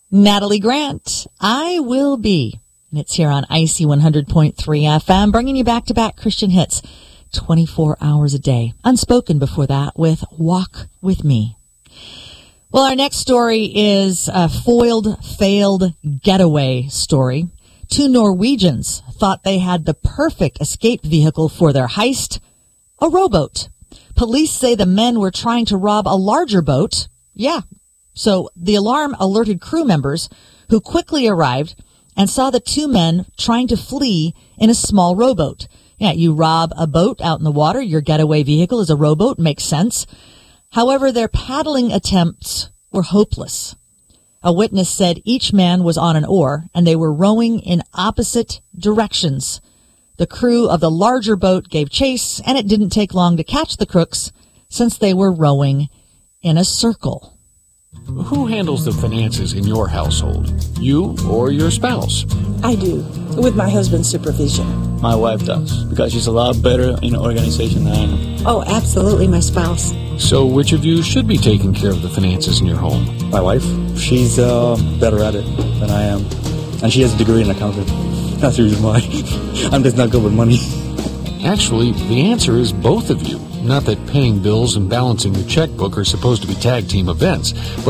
Natalie Grant, I Will Be. And it's here on IC 100.3 FM, bringing you back-to-back Christian hits 24 hours a day. Unspoken before that with Walk With Me. Well, our next story is a failed getaway story. Two Norwegians thought they had the perfect escape vehicle for their heist, a rowboat. Police say the men were trying to rob a larger boat. Yeah. So the alarm alerted crew members who quickly arrived and saw the two men trying to flee in a small rowboat. Yeah, you rob a boat out in the water. Your getaway vehicle is a rowboat. Makes sense. However, their paddling attempts were hopeless. A witness said each man was on an oar and they were rowing in opposite directions. The crew of the larger boat gave chase, and it didn't take long to catch the crooks since they were rowing in a circle. Who handles the finances in your household? You or your spouse? I do, with my husband's supervision. My wife does, because she's a lot better in organization than I am. Oh, absolutely, my spouse. So which of you should be taking care of the finances in your home? My wife, she's better at it than I am. And she has a degree in accounting. That's the reason why. I'm just not good with money. Actually, the answer is both of you. Not that paying bills and balancing your checkbook are supposed to be tag team events, but